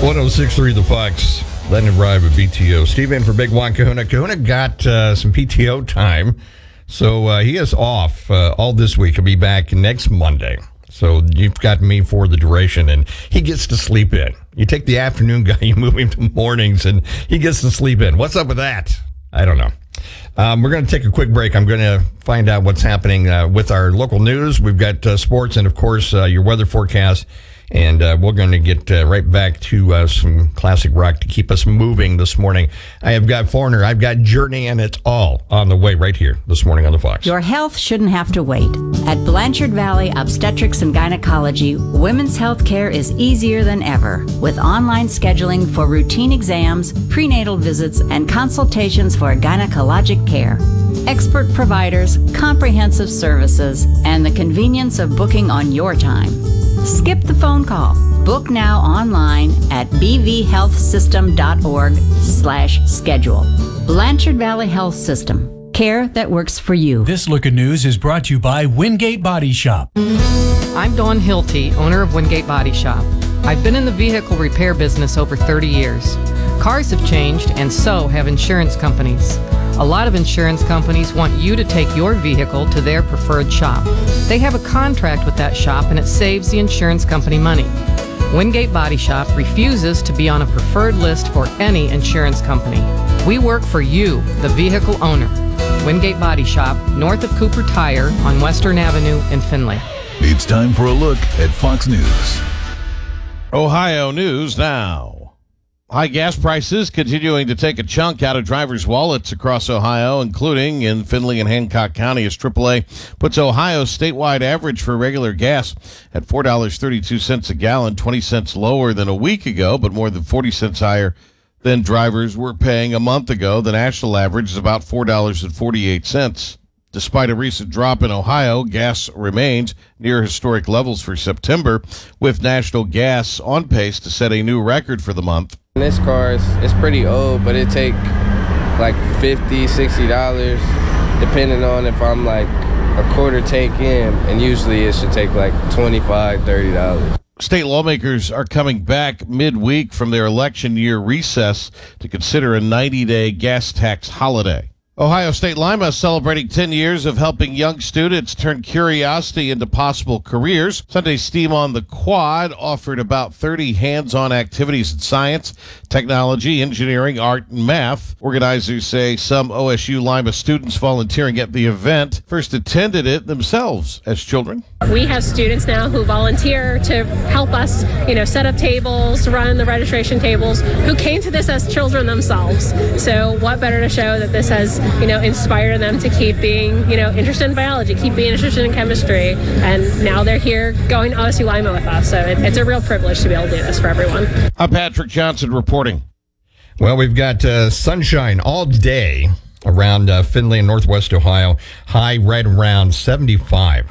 106.3 The Fox, Len and Ride with BTO. Steve in for Big Juan Kahuna. Kahuna got some PTO time, so he is off all this week. He'll be back next Monday. So you've got me for the duration, and he gets to sleep in. You take the afternoon guy, you move him to mornings, and he gets to sleep in. What's up with that? I don't know. We're going to take a quick break. I'm going to find out what's happening with our local news. We've got sports and, of course, your weather forecast. And we're going to get right back to some classic rock to keep us moving this morning. I have got Foreigner, I've got Journey, and it's all on the way right here this morning on The Fox. Your health shouldn't have to wait. At Blanchard Valley Obstetrics and Gynecology, women's health care is easier than ever, with online scheduling for routine exams, prenatal visits, and consultations for gynecologic care. Expert providers, comprehensive services, and the convenience of booking on your time. Skip the phone call. Book now online at bvhealthsystem.org/schedule. Blanchard Valley Health System. Care that works for you. This Look at News is brought to you by Wingate Body Shop. I'm Dawn Hilty, owner of Wingate Body Shop. I've been in the vehicle repair business over 30 years. Cars have changed, and so have insurance companies. A lot of insurance companies want you to take your vehicle to their preferred shop. They have a contract with that shop, and it saves the insurance company money. Wingate Body Shop refuses to be on a preferred list for any insurance company. We work for you, the vehicle owner. Wingate Body Shop, north of Cooper Tire on Western Avenue in Findlay. It's time for a look at Fox News. Ohio news now. High gas prices continuing to take a chunk out of drivers' wallets across Ohio, including in Findlay and Hancock County, as AAA puts Ohio's statewide average for regular gas at $4.32 a gallon, 20 cents lower than a week ago, but more than 40 cents higher than drivers were paying a month ago. The national average is about $4.48. Despite a recent drop in Ohio, gas remains near historic levels for September, with national gas on pace to set a new record for the month. This car is pretty old, but it take like $50, $60, depending on if I'm like a quarter tank in, and usually it should take like $25, $30. State lawmakers are coming back midweek from their election year recess to consider a 90-day gas tax holiday. Ohio State Lima celebrating 10 years of helping young students turn curiosity into possible careers. Sunday's STEAM on the Quad offered about 30 hands-on activities in science, technology, engineering, art, and math. Organizers say some OSU Lima students volunteering at the event first attended it themselves as children. We have students now who volunteer to help us, set up tables, run the registration tables, who came to this as children themselves. So what better to show that this has inspire them to keep being, interested in biology, keep being interested in chemistry, and now they're here going to OSU Lima with us. So it's a real privilege to be able to do this for everyone. I'm Patrick Johnson reporting. Well, we've got sunshine all day around Findlay and Northwest Ohio, high right around 75.